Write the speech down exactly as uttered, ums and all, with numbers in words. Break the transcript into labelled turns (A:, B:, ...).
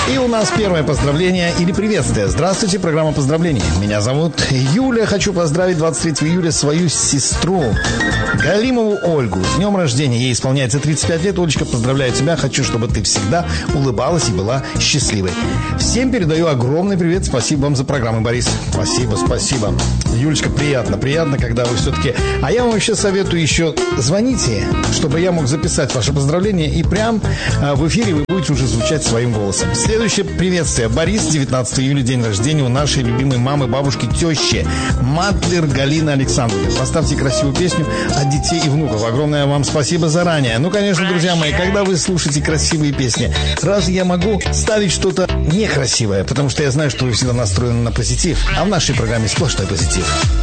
A: И у нас первое поздравление или приветствие. Здравствуйте, программа поздравлений. Меня зовут Юля. Хочу поздравить двадцать третьего июля свою сестру Галимову Ольгу. С днем рождения. Ей исполняется тридцать пять лет. Олечка, поздравляю тебя. Хочу, чтобы ты всегда улыбалась и была счастливой. Всем передаю огромный привет. Спасибо вам за программу, Борис. Спасибо, спасибо. Юлечка, приятно, приятно, когда вы все-таки... А я вам еще советую еще звоните, чтобы я мог записать ваше поздравление, и прям в эфире вы будете уже звучать своим голосом. Следующее приветствие. Борис, девятнадцатого июля, день рождения у нашей любимой мамы, бабушки, тещи Матлер Галины Александровны. Поставьте красивую песню от детей и внуков. Огромное вам спасибо заранее. Ну, конечно, друзья мои, когда вы слушаете красивые песни, разве я могу ставить что-то некрасивое? Потому что я знаю, что вы всегда настроены на позитив, а в нашей программе сплошной позитив.